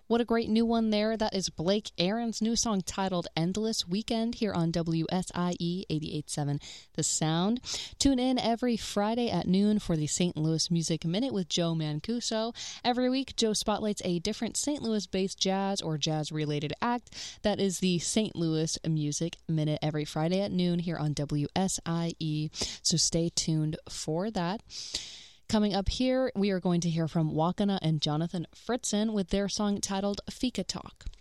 What a great new one there. That is Blake Aaron's new song titled Endless Weekend here on WSIE 88.7 The Sound. Tune in every Friday at noon for the St. Louis Music Minute with Joe Mancuso. Every week, Joe spotlights a different St. Louis-based jazz or jazz-related act. That is the St. Louis Music Minute every Friday at noon here on WSIE. So stay tuned for that. Coming up here, we are going to hear from Wakana and Jonathan Fritzen with their song titled Fika Talk.